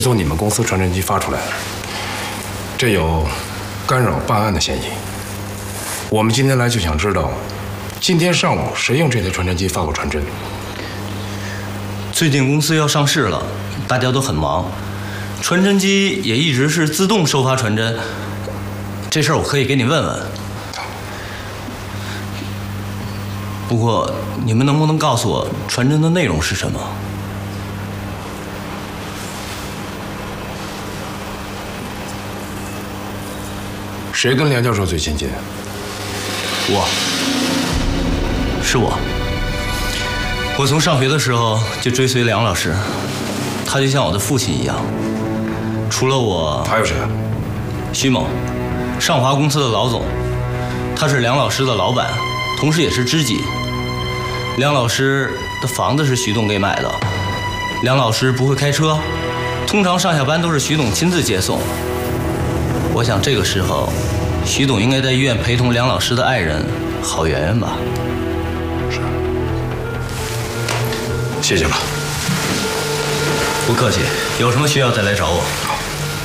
从你们公司传真机发出来的，这有干扰办案的嫌疑。我们今天来就想知道，今天上午谁用这台传真机发过传真？ 最近公司要上市了，大家都很忙，传真机也一直是自动收发传真。这事儿我可以给你问问。不过你们能不能告诉我传真的内容是什么？ 谁跟梁教授最亲近？ 是我。我从上学的时候就追随梁老师，他就像我的父亲一样。除了我， 还有谁？ 徐猛，上华公司的老总，他是梁老师的老板，同时也是知己。梁老师的房子是徐董给买的。梁老师不会开车，通常上下班都是徐董亲自接送。我想这个时候，徐董应该在医院陪同梁老师的爱人郝媛媛吧。 是。谢谢了。 不客气，有什么需要再来找我。